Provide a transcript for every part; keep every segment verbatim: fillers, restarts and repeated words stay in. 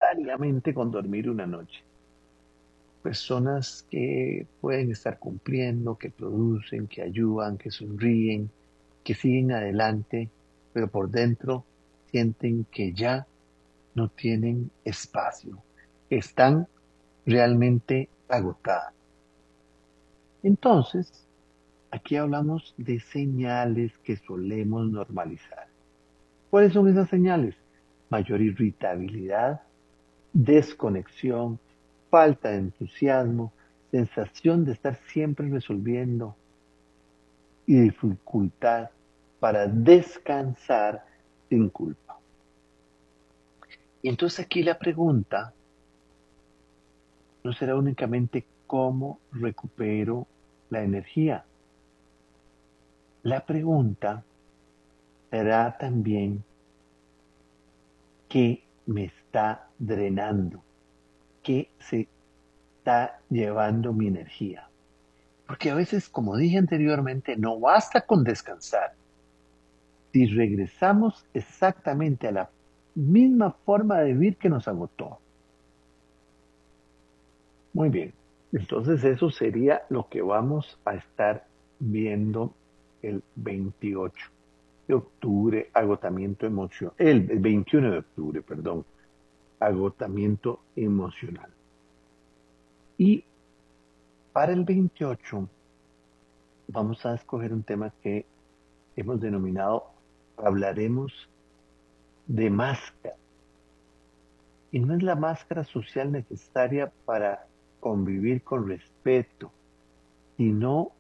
necesariamente con dormir una noche. Personas que pueden estar cumpliendo, que producen, que ayudan, que sonríen, que siguen adelante, pero por dentro sienten que ya no tienen espacio, están realmente agotadas. Entonces, aquí hablamos de señales que solemos normalizar. ¿Cuáles son esas señales? Mayor irritabilidad, desconexión, falta de entusiasmo, sensación de estar siempre resolviendo y dificultad para descansar sin culpa. Y entonces aquí la pregunta no será únicamente cómo recupero la energía. La pregunta será también qué me está drenando, qué se está llevando mi energía. Porque a veces, como dije anteriormente, no basta con descansar. Si regresamos exactamente a la misma forma de vivir que nos agotó. Muy bien. Entonces eso sería lo que vamos a estar viendo el veintiocho de octubre, agotamiento emocional. El veintiuno de octubre, perdón, agotamiento emocional. Y para el veintiocho vamos a escoger un tema que hemos denominado hablaremos de máscara. Y no es la máscara social necesaria para convivir con respeto, sino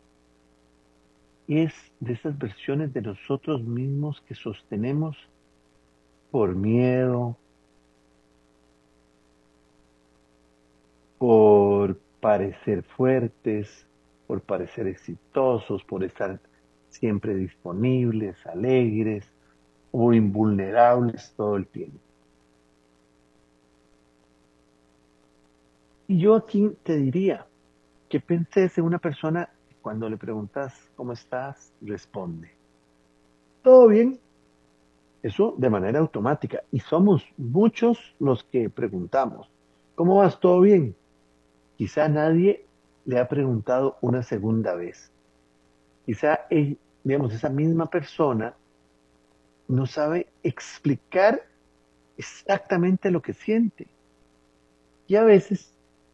es de esas versiones de nosotros mismos que sostenemos por miedo, por parecer fuertes, por parecer exitosos, por estar siempre disponibles, alegres o invulnerables todo el tiempo. Y yo aquí te diría que penses en una persona que cuando le preguntas cómo estás, responde, ¿todo bien? Eso de manera automática. Y somos muchos los que preguntamos, ¿cómo vas? ¿Todo bien? Quizá nadie le ha preguntado una segunda vez. Quizá, eh, digamos, esa misma persona no sabe explicar exactamente lo que siente. Y a veces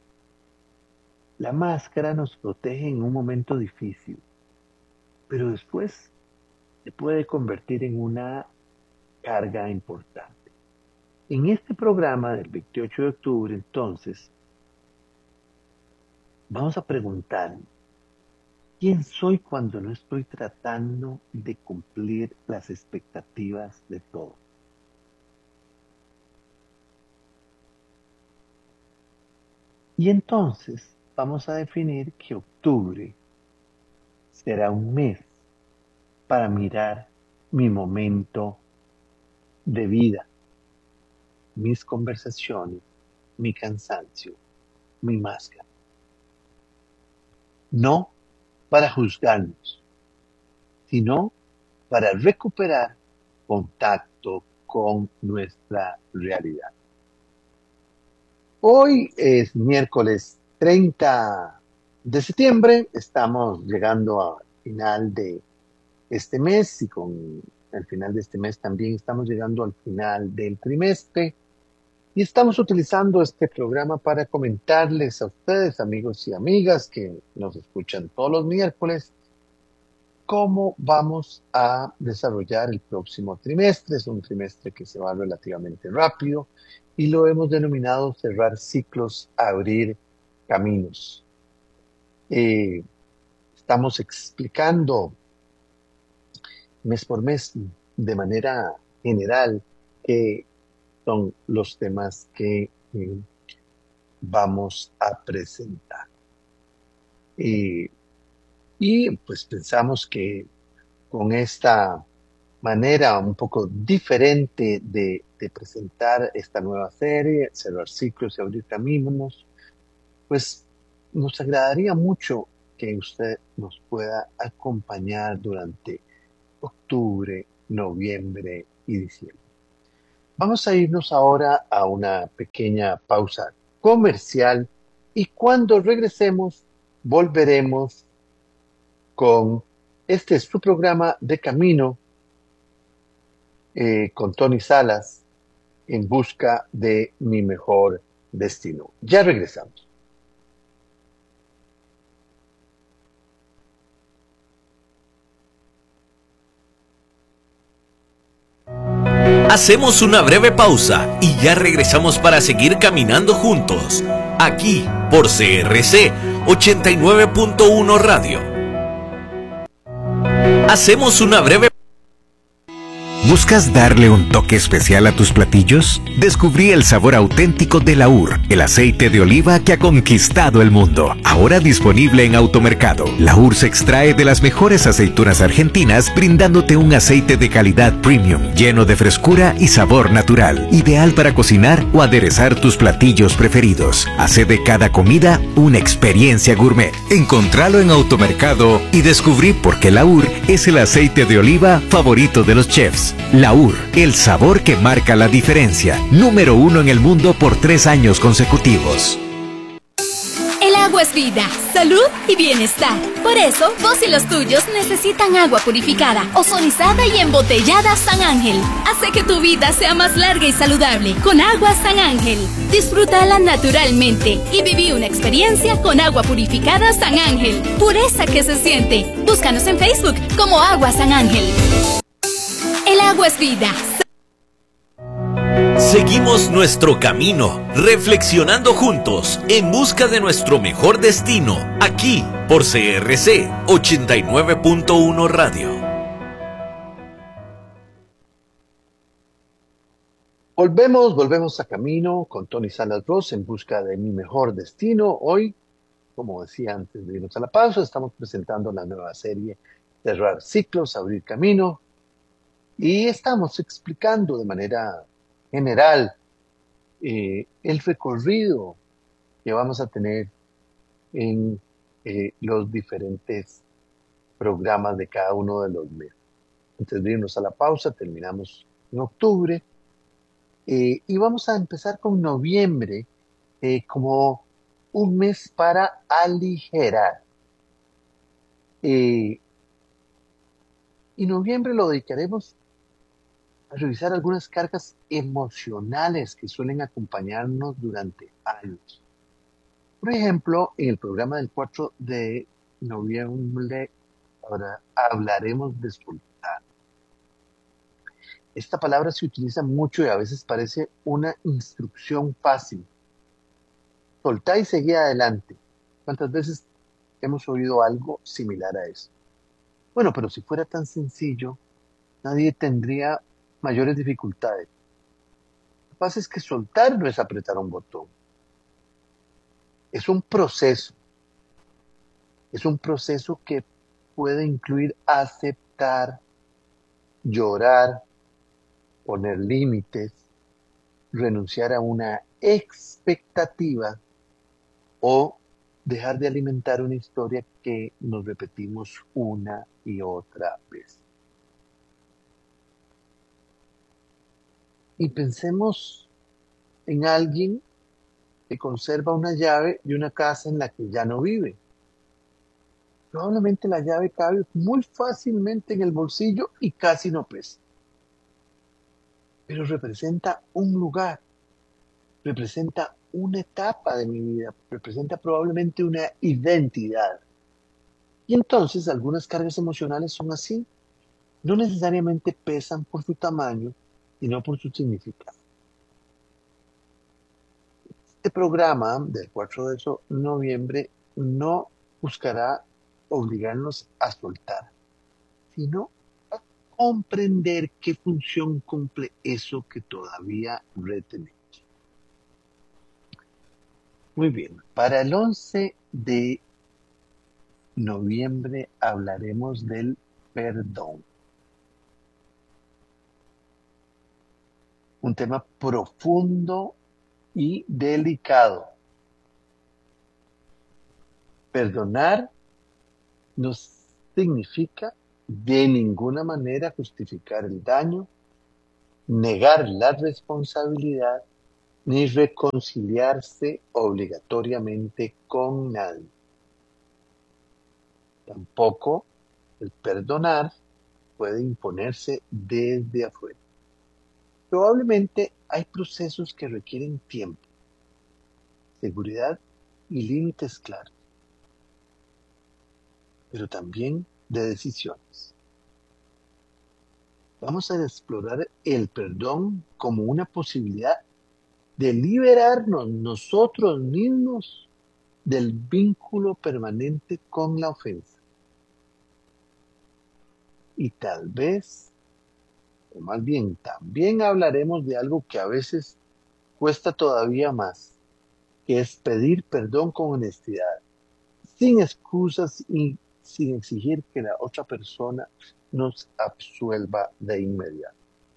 la máscara nos protege en un momento difícil, pero después se puede convertir en una carga importante. En este programa del veintiocho de octubre, entonces, vamos a preguntar, ¿quién soy cuando no estoy tratando de cumplir las expectativas de todos? Y entonces vamos a definir que octubre será un mes para mirar mi momento de vida, mis conversaciones, mi cansancio, mi máscara. No para juzgarnos, sino para recuperar contacto con nuestra realidad. Hoy es miércoles treinta de septiembre, estamos llegando al final de este mes y con el final de este mes también estamos llegando al final del trimestre y estamos utilizando este programa para comentarles a ustedes, amigos y amigas que nos escuchan todos los miércoles, cómo vamos a desarrollar el próximo trimestre. Es un trimestre que se va relativamente rápido y lo hemos denominado cerrar ciclos, abrir caminos. Eh, estamos explicando mes por mes de manera general qué son los temas que eh, vamos a presentar. Eh, y pues pensamos que con esta manera un poco diferente de, de presentar esta nueva serie, cerrar ciclos y abrir caminos, pues nos agradaría mucho que usted nos pueda acompañar durante octubre, noviembre y diciembre. Vamos a irnos ahora a una pequeña pausa comercial y cuando regresemos volveremos con este es su programa de camino eh, con Tony Salas en busca de mi mejor destino. Ya regresamos. Hacemos una breve pausa y ya regresamos para seguir caminando juntos, aquí por C R C ochenta y nueve punto uno Radio. Hacemos una breve ¿Buscas darle un toque especial a tus platillos? Descubrí el sabor auténtico de Laur, el aceite de oliva que ha conquistado el mundo. Ahora disponible en Automercado. Laur se extrae de las mejores aceitunas argentinas, brindándote un aceite de calidad premium, lleno de frescura y sabor natural. Ideal para cocinar o aderezar tus platillos preferidos. Hace de cada comida una experiencia gourmet. Encontralo en Automercado y descubrí por qué Laur es el aceite de oliva favorito de los chefs. Laur, el sabor que marca la diferencia. Número uno en el mundo por tres años consecutivos. El agua es vida, salud y bienestar. Por eso, vos y los tuyos necesitan agua purificada, ozonizada y embotellada San Ángel. Hace que tu vida sea más larga y saludable con agua San Ángel. Disfrútala naturalmente y viví una experiencia con agua purificada San Ángel. Pureza que se siente. Búscanos en Facebook como Agua San Ángel. El agua es vida. Seguimos nuestro camino, reflexionando juntos en busca de nuestro mejor destino, aquí por C R C ochenta y nueve punto uno Radio. Volvemos, volvemos a camino con Tony Salas Ross en busca de mi mejor destino. Hoy, como decía antes de irnos a la pausa, estamos presentando la nueva serie Cerrar Ciclos, Abrir Camino. Y estamos explicando de manera general eh, el recorrido que vamos a tener en eh, los diferentes programas de cada uno de los meses. Antes de irnos a la pausa, terminamos en octubre eh, y vamos a empezar con noviembre eh, como un mes para aligerar. Eh, y noviembre lo dedicaremos a revisar algunas cargas emocionales que suelen acompañarnos durante años. Por ejemplo, en el programa del cuatro de noviembre ahora hablaremos de soltar. Esta palabra se utiliza mucho y a veces parece una instrucción fácil. Soltar y seguir adelante. ¿Cuántas veces hemos oído algo similar a eso? Bueno, pero si fuera tan sencillo, nadie tendría mayores dificultades. Lo que pasa es que soltar no es apretar un botón. Es un proceso. Es un proceso que puede incluir aceptar, llorar, poner límites, renunciar a una expectativa o dejar de alimentar una historia que nos repetimos una y otra vez. Y pensemos en alguien que conserva una llave de una casa en la que ya no vive. Probablemente la llave cabe muy fácilmente en el bolsillo y casi no pesa. Pero representa un lugar, representa una etapa de mi vida, representa probablemente una identidad. Y entonces algunas cargas emocionales son así. No necesariamente pesan por su tamaño, sino por su significado. Este programa del cuatro de noviembre no buscará obligarnos a soltar, sino a comprender qué función cumple eso que todavía retenemos. Muy bien, para el once de noviembre hablaremos del perdón. Un tema profundo y delicado. Perdonar no significa de ninguna manera justificar el daño negar la responsabilidad ni reconciliarse obligatoriamente con nadie. Tampoco el perdonar puede imponerse desde afuera. Probablemente hay procesos que requieren tiempo, seguridad y límites claros, pero también de decisiones. Vamos a explorar el perdón como una posibilidad de liberarnos nosotros mismos del vínculo permanente con la ofensa. Y tal vez, o más bien, también hablaremos de algo que a veces cuesta todavía más, que es pedir perdón con honestidad, sin excusas y sin exigir que la otra persona nos absuelva de inmediato.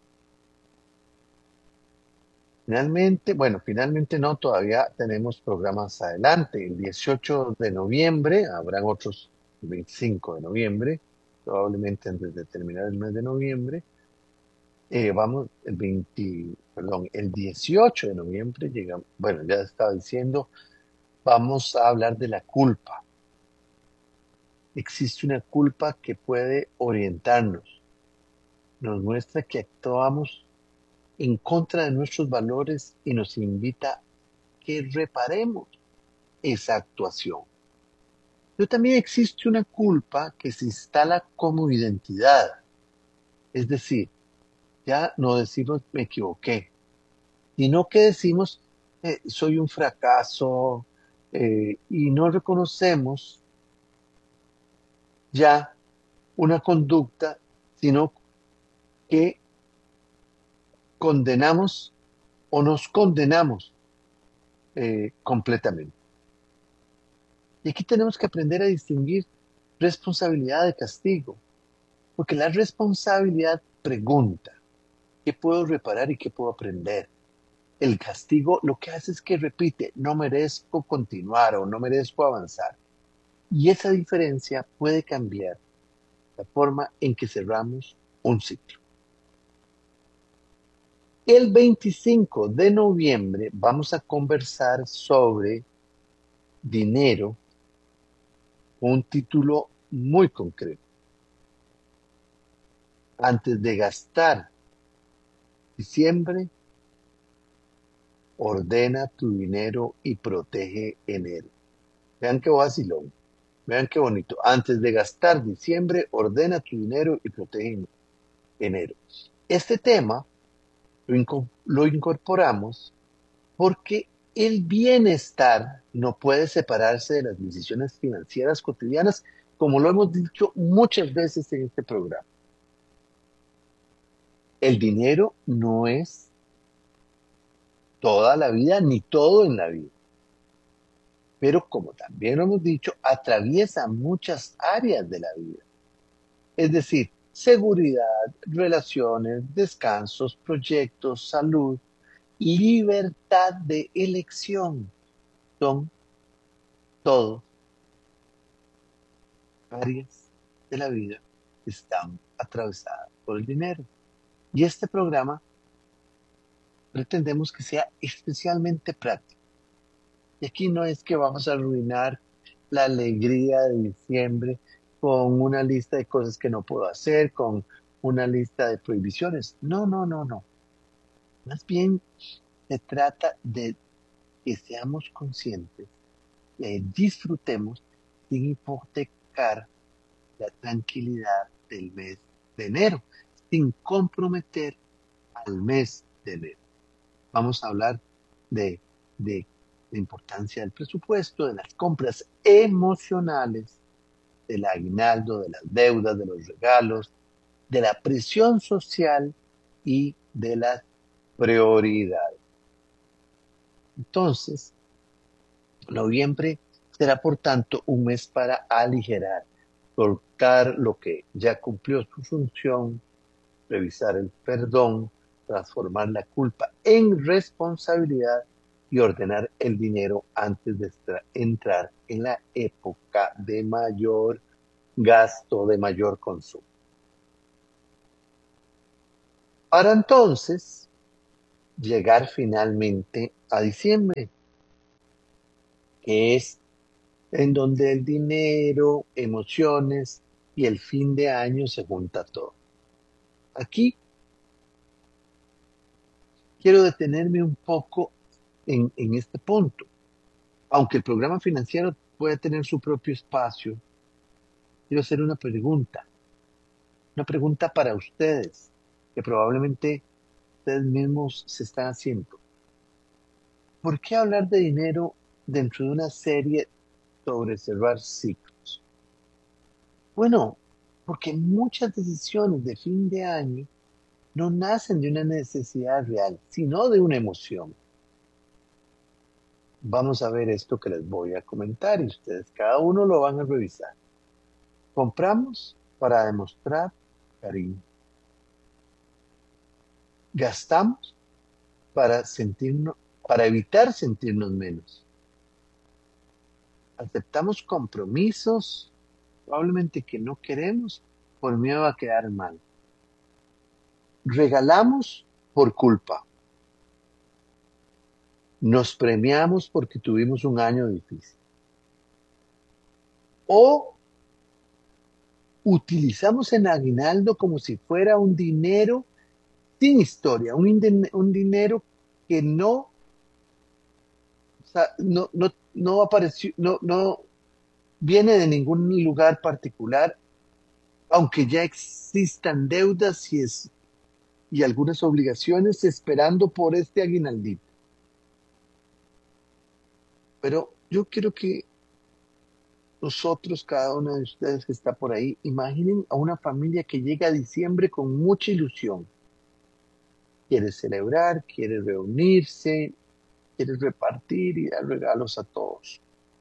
Finalmente, bueno, finalmente no, todavía tenemos programas adelante. El dieciocho de noviembre, habrán otros el veinticinco de noviembre, probablemente antes de terminar el mes de noviembre. Eh, vamos, el veinte, perdón, el dieciocho de noviembre llegamos, bueno, ya estaba diciendo, vamos a hablar de la culpa. Existe una culpa que puede orientarnos, nos muestra que actuamos en contra de nuestros valores y nos invita a que reparemos esa actuación. Pero también existe una culpa que se instala como identidad, es decir, ya no decimos me equivoqué, sino que decimos eh, soy un fracaso eh, y no reconocemos ya una conducta, sino que condenamos o nos condenamos eh, completamente. Y aquí tenemos que aprender a distinguir responsabilidad de castigo, porque la responsabilidad pregunta, ¿qué puedo reparar y qué puedo aprender? El castigo lo que hace es que repite, no merezco continuar o no merezco avanzar. Y esa diferencia puede cambiar la forma en que cerramos un ciclo. El veinticinco de noviembre vamos a conversar sobre dinero, un título muy concreto. Antes de gastar diciembre, ordena tu dinero y protege enero. Vean qué vacilón, vean qué bonito. Antes de gastar diciembre, ordena tu dinero y protege enero. Este tema lo, lo incorporamos porque el bienestar no puede separarse de las decisiones financieras cotidianas, como lo hemos dicho muchas veces en este programa. El dinero no es toda la vida ni todo en la vida. Pero como también lo hemos dicho, atraviesa muchas áreas de la vida. Es decir, seguridad, relaciones, descansos, proyectos, salud, libertad de elección. Son todos áreas de la vida que están atravesadas por el dinero. Y este programa pretendemos que sea especialmente práctico. Y aquí no es que vamos a arruinar la alegría de diciembre con una lista de cosas que no puedo hacer, con una lista de prohibiciones. No, no, no, no. Más bien se trata de que seamos conscientes y disfrutemos sin hipotecar la tranquilidad del mes de enero, sin comprometer al mes de enero. Vamos a hablar de, de la importancia del presupuesto, de las compras emocionales, del aguinaldo, de las deudas, de los regalos, de la presión social y de las prioridades. Entonces, noviembre será por tanto un mes para aligerar, soltar lo que ya cumplió su función, revisar el perdón, transformar la culpa en responsabilidad y ordenar el dinero antes de entrar en la época de mayor gasto, de mayor consumo. para entonces llegar finalmente a diciembre, que es en donde el dinero, emociones y el fin de año se junta todo. Aquí quiero detenerme un poco en, en este punto. Aunque el programa financiero puede tener su propio espacio, quiero hacer una pregunta, una pregunta para ustedes, que probablemente ustedes mismos se están haciendo. ¿Por qué hablar de dinero dentro de una serie sobre cerrar ciclos? Bueno, porque muchas decisiones de fin de año no nacen de una necesidad real, sino de una emoción. Vamos a ver esto que les voy a comentar y ustedes cada uno lo van a revisar. Compramos para demostrar cariño. Gastamos para sentirnos, para evitar sentirnos menos. Aceptamos compromisos probablemente que no queremos por miedo a quedar mal. Regalamos por culpa. Nos premiamos porque tuvimos un año difícil. O utilizamos el aguinaldo como si fuera un dinero sin historia, un, din- un dinero que no, o sea, no, no, no apareció, no, no viene de ningún lugar particular, aunque ya existan deudas y, es, y algunas obligaciones esperando por este aguinaldito. Pero yo quiero que nosotros, cada uno de ustedes que está por ahí, imaginen a una familia que llega a diciembre con mucha ilusión. Quiere celebrar, quiere reunirse, quiere repartir y dar regalos a todos.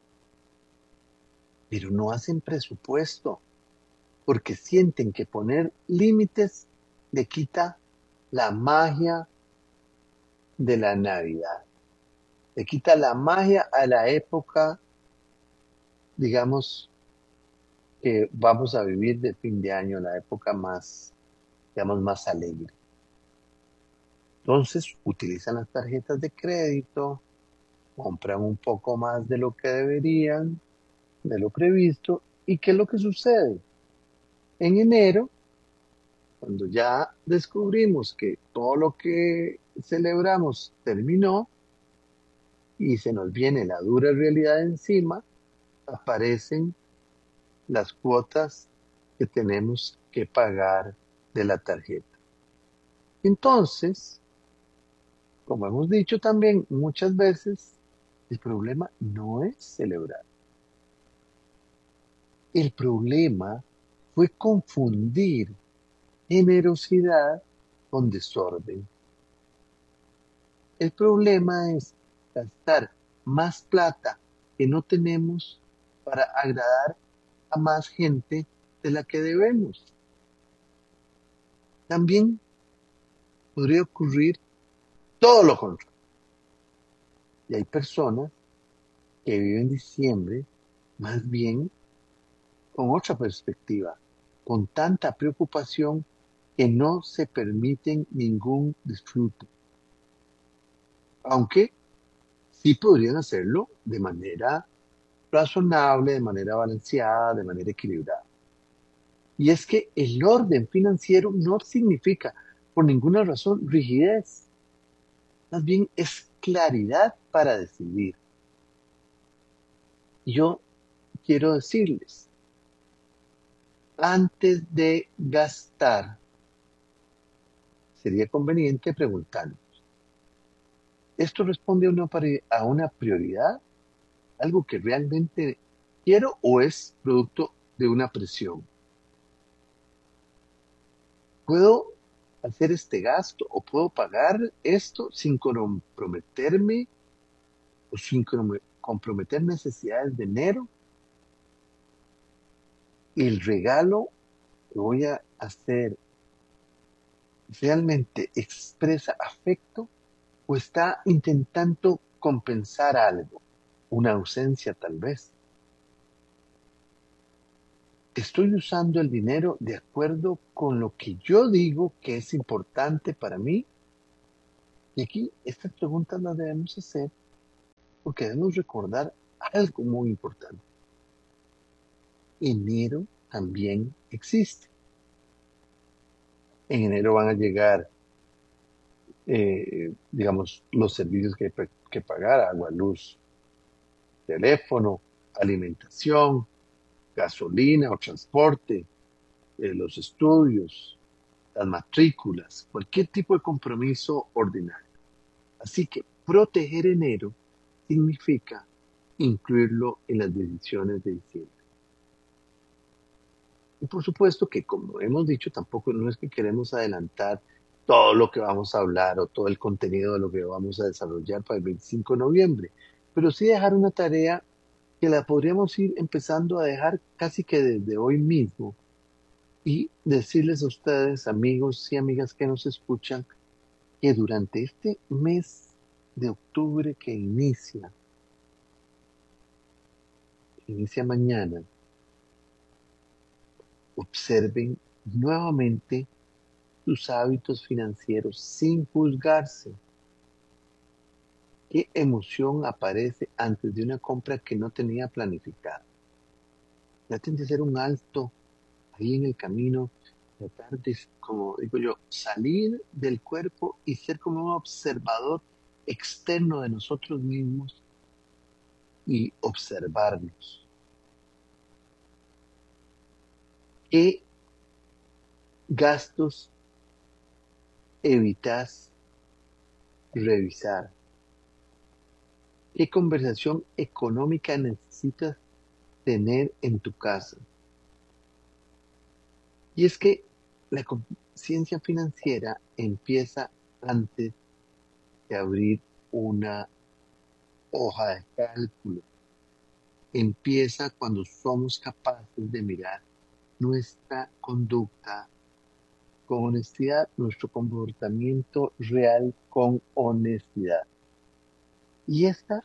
Pero no hacen presupuesto porque sienten que poner límites le quita la magia de la Navidad. Le quita la magia a la época, digamos, que vamos a vivir de fin de año, la época más, digamos, más alegre. Entonces, utilizan las tarjetas de crédito, compran un poco más de lo que deberían, de lo previsto, ¿y qué es lo que sucede? En enero, cuando ya descubrimos que todo lo que celebramos terminó y se nos viene la dura realidad encima, aparecen las cuotas que tenemos que pagar de la tarjeta. Entonces, como hemos dicho también muchas veces, el problema no es celebrar. El problema fue confundir generosidad con desorden. El problema es gastar más plata que no tenemos para agradar a más gente de la que debemos. También podría ocurrir todo lo contrario. Y hay personas que viven diciembre más bien con otra perspectiva, con tanta preocupación que no se permiten ningún disfrute. Aunque sí podrían hacerlo de manera razonable, de manera balanceada, de manera equilibrada. Y es que el orden financiero no significa por ninguna razón rigidez, más bien es claridad para decidir. Y yo quiero decirles, antes de gastar, sería conveniente preguntarnos, ¿esto responde a una, a una prioridad? ¿Algo que realmente quiero o es producto de una presión? ¿Puedo hacer este gasto o puedo pagar esto sin comprometerme o sin comprometer necesidades de enero? ¿El regalo que voy a hacer realmente expresa afecto o está intentando compensar algo, una ausencia tal vez? estoy usando el dinero de acuerdo con lo que yo digo que es importante para mí. Y aquí estas preguntas las debemos hacer porque debemos recordar algo muy importante. Enero también existe. En enero van a llegar, eh, digamos, los servicios que hay que pagar: agua, luz, teléfono, alimentación, gasolina o transporte, eh, los estudios, las matrículas, cualquier tipo de compromiso ordinario. Así que proteger enero significa incluirlo en las decisiones de diciembre. Y por supuesto que, como hemos dicho, tampoco no es que queremos adelantar todo lo que vamos a hablar o todo el contenido de lo que vamos a desarrollar para el veinticinco de noviembre, pero sí dejar una tarea que la podríamos ir empezando a dejar casi que desde hoy mismo y decirles a ustedes, amigos y amigas que nos escuchan, que durante este mes de octubre que inicia, inicia mañana, observen nuevamente sus hábitos financieros sin juzgarse. ¿Qué emoción aparece antes de una compra que no tenía planificada? Traten de hacer un alto ahí en el camino, tratar de, como digo yo, salir del cuerpo y ser como un observador externo de nosotros mismos y observarnos. ¿Qué gastos evitas revisar? ¿Qué conversación económica necesitas tener en tu casa? Y es que la conciencia financiera empieza antes de abrir una hoja de cálculo. Empieza cuando somos capaces de mirar nuestra conducta con honestidad, nuestro comportamiento real con honestidad. Y esta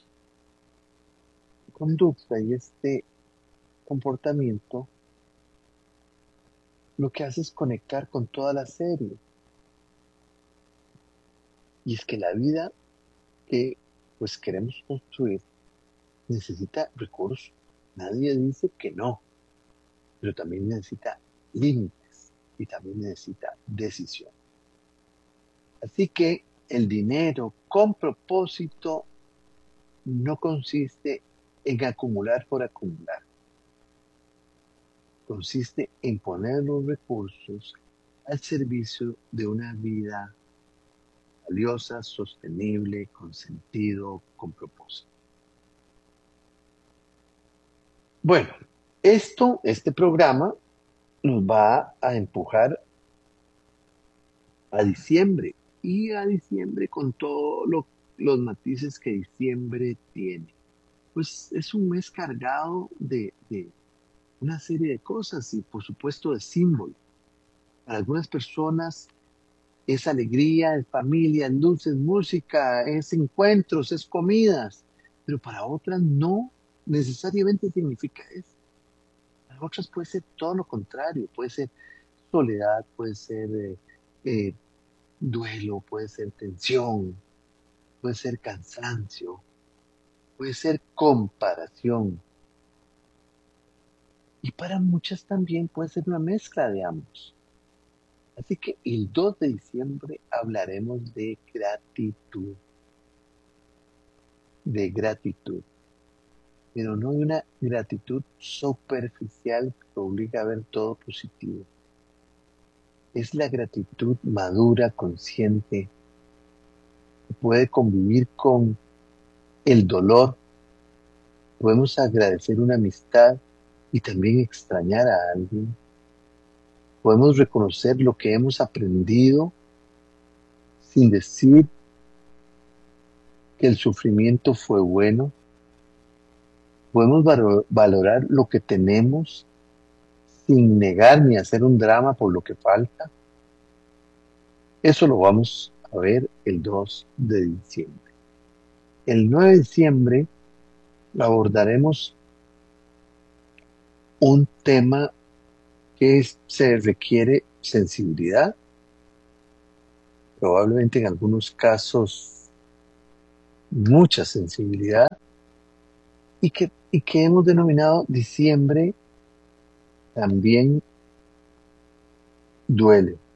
conducta y este comportamiento lo que hace es conectar con toda la serie. Y es que la vida que pues queremos construir necesita recursos. Nadie dice que no, pero también necesita límites y también necesita decisión. Así que el dinero con propósito no consiste en acumular por acumular. Consiste en poner los recursos al servicio de una vida valiosa, sostenible, con sentido, con propósito. Bueno, esto, este programa nos va a empujar a diciembre y a diciembre con todos lo, los matices que diciembre tiene. Pues es un mes cargado de, de una serie de cosas y por supuesto de símbolos. Para algunas personas es alegría, es familia, es dulces, música, es encuentros, es comidas, pero para otras no necesariamente significa eso. Para otras puede ser todo lo contrario, puede ser soledad, puede ser eh, eh, duelo, puede ser tensión, puede ser cansancio, puede ser comparación. Y para muchas también puede ser una mezcla de ambos. Así que el dos de diciembre hablaremos de gratitud. De gratitud. Pero no de una gratitud superficial que obliga a ver todo positivo. Es la gratitud madura, consciente, que puede convivir con el dolor. Podemos agradecer una amistad y también extrañar a alguien. Podemos reconocer lo que hemos aprendido sin decir que el sufrimiento fue bueno. Podemos valorar lo que tenemos sin negar ni hacer un drama por lo que falta. Eso lo vamos a ver el dos de diciembre. El nueve de diciembre abordaremos un tema que es- se requiere sensibilidad, probablemente en algunos casos mucha sensibilidad, y que, y que hemos denominado diciembre también duele.